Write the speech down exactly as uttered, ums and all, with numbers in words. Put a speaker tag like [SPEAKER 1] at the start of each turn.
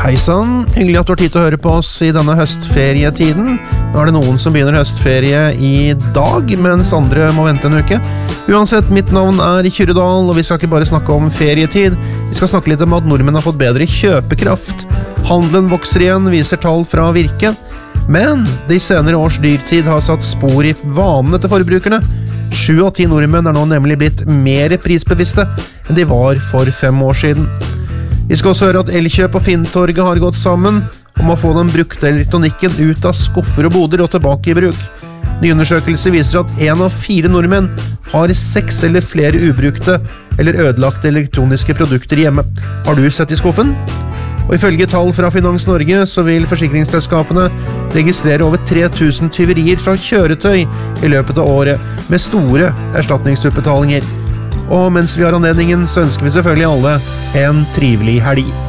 [SPEAKER 1] Hei sann, hyggelig at du har tid til å høre på oss i denne høstferietiden. Nå er det noen som begynner høstferie i dag, mens andre må vente en uke. Uansett, mitt navn er Kyrredal, og vi skal ikke bare snakke om ferietid. Vi skal snakke litt om at nordmenn har fått bedre kjøpekraft. Handelen vokser igjen, viser tall fra Virke. Men de senere års dyrtid har satt spor i vanene til forbrukerne. Sju av ti nordmenn er nå nemlig blitt mer prisbevisste enn de var for fem år siden. Vi skal også høre at Elkjøp og Finntorget har gått sammen om å få den brukte elektronikken ut av skuffer og boder og tilbake i bruk. Nye undersøkelser viser at en av fire nordmenn har seks eller flere ubrukte eller ødelagte elektroniske produkter hjemme. Har du sett i skuffen? Og ifølge tall fra Finans Norge så vil forsikringsselskapene registrere over tre tusen tyverier fra kjøretøy i løpet av året, med store erstatningsutbetalinger. Og mens vi har anledningen, så ønsker vi selvfølgelig alle en trivelig helg.